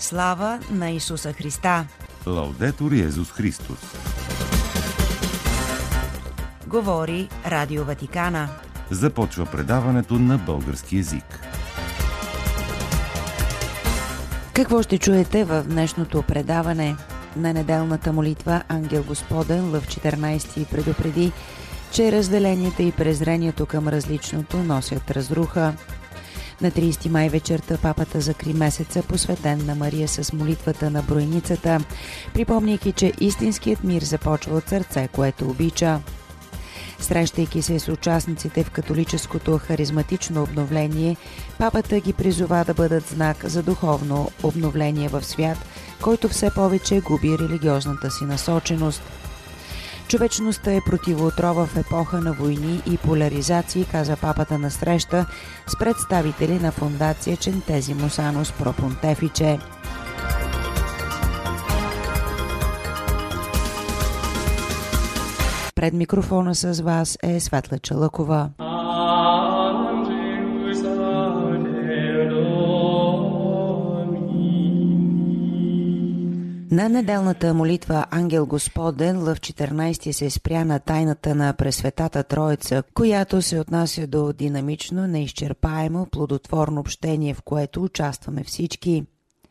Слава на Исуса Христа! Лаудетур Йезус Христос! Говори Радио Ватикана. Започва предаването на български език. Какво ще чуете в днешното предаване? На неделната молитва Ангел Господен Лъв 14 предупреди, че разделенията и презрението към различното носят разруха. На 30 май вечерта папата закри месеца, посветен на Мария с молитвата на Броеницата, припомняйки, че истинският мир започва от сърце, което обича. Срещайки се с участниците в католическото харизматично обновление, папата ги призова да бъдат знак за духовно обновление в свят, който все повече губи религиозната си насоченост. Човечността е противоотрова в епоха на войни и поляризации, каза папата на среща с представители на фондация Centesimos Annus Pro Pontifice. Пред микрофона с вас е Светла Чалъкова. На неделната молитва Ангел Господен Лъв 14 се спря на тайната на Пресветата Троица, която се отнася до динамично, неизчерпаемо, плодотворно общение, в което участваме всички.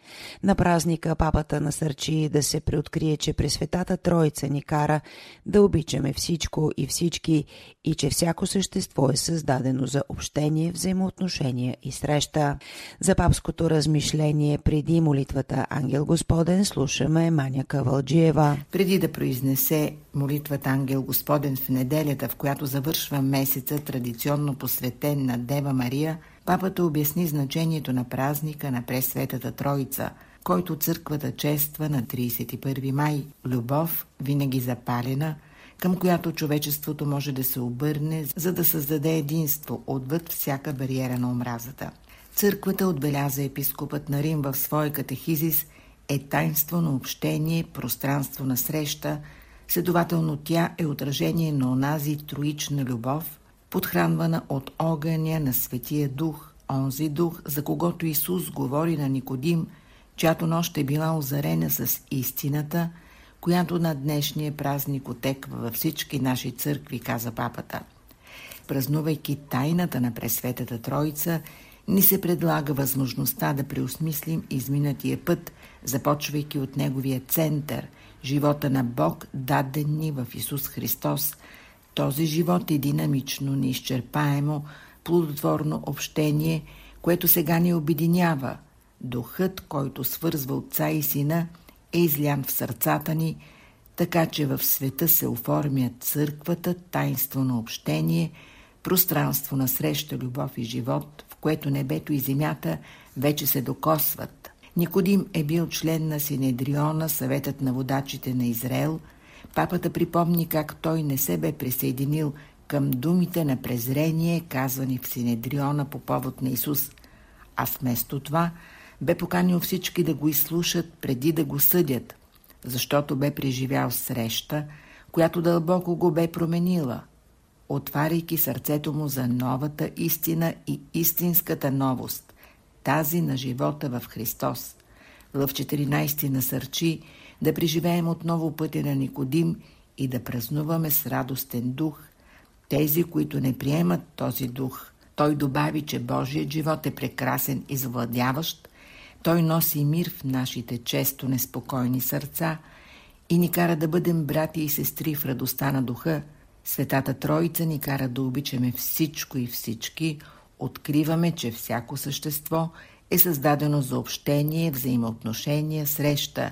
На празника папата насърчи да се преоткрие, че Пресветата Троица ни кара да обичаме всичко и всички и че всяко същество е създадено за общение, взаимоотношения и среща. За папското размишление преди молитвата Ангел Господен слушаме Маня Кавалджиева. Преди да произнесе молитвата Ангел Господен в неделята, в която завършва месеца, традиционно посветен на Дева Мария, папата обясни значението на празника на Пресветата Троица, който църквата чества на 31 май. Любов, винаги запалена, към която човечеството може да се обърне, за да създаде единство отвъд всяка бариера на омразата. Църквата, отбеляза епископът на Рим в своя катехизис, е таинство на общение, пространство на среща, следователно тя е отражение на онази троична любов, подхранвана от огъня на Светия Дух, онзи Дух, за когото Исус говори на Никодим, чиято нощ е била озарена с истината, която на днешния празник отеква във всички наши църкви, каза папата. Празнувайки тайната на Пресветата Троица, ни се предлага възможността да преосмислим изминатия път, започвайки от неговия център, живота на Бог, даден ни в Исус Христос. Този живот е динамично, неизчерпаемо, плодотворно общение, което сега ни обединява. Духът, който свързва Отца и Сина, е излян в сърцата ни, така че в света се оформя църквата, таинство на общение, пространство на среща, любов и живот, в което небето и земята вече се докосват. Никодим е бил член на Синедриона, съветът на водачите на Израел. Папата припомни как той не се бе присъединил към думите на презрение, казвани в Синедриона по повод на Исус, а вместо това бе поканил всички да го изслушат преди да го съдят, защото бе преживял среща, която дълбоко го бе променила, отваряйки сърцето му за новата истина и истинската новост, тази на живота в Христос. Лъв 14 насърчи да преживеем отново пътя на Никодим и да празнуваме с радостен дух тези, които не приемат този дух. Той добави, че Божият живот е прекрасен и завладяващ, той носи мир в нашите често неспокойни сърца и ни кара да бъдем брати и сестри в радостта на духа. Светата Троица ни кара да обичаме всичко и всички, откриваме, че всяко същество е създадено за общение, взаимоотношения, среща.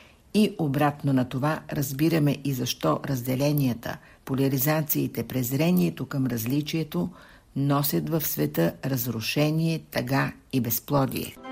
И обратно на това разбираме и защо разделенията, поляризациите, презрението към различието носят в света разрушение, тъга и безплодие.